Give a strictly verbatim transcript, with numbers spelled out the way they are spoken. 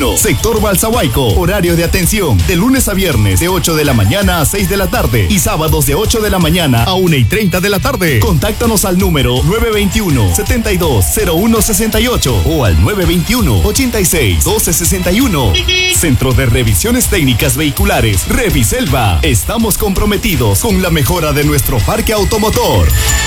uno, sector Balsahuayco. Horario de atención de lunes a viernes de ocho de la mañana a seis de la tarde y sábados de ocho de la mañana a una y treinta de la tarde. Contáctanos al número nueve dos uno, siete dos cero uno seis ocho o al nueve dos uno, ochenta y seis, doce sesenta y uno. Centro de Revisiones Técnicas Vehiculares Reviselva. Estamos comprometidos con la mejora de nuestro parque automotor.